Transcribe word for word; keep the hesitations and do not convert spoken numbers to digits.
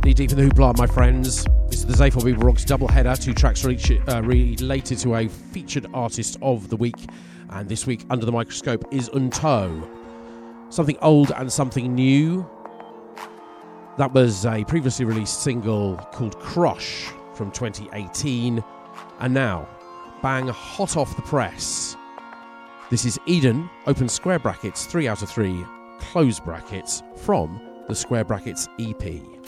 Knee deep in the hoopla, my friends. This is the Zayful People Rocks double header. Two tracks re- uh, related to a featured artist of the week. And this week, Under the Microscope, is Unto. Something old and something new. That was a previously released single called Crush from twenty eighteen. And now, bang hot off the press. This is Eden, open square brackets, three out of three, close brackets, from the Square Brackets E P.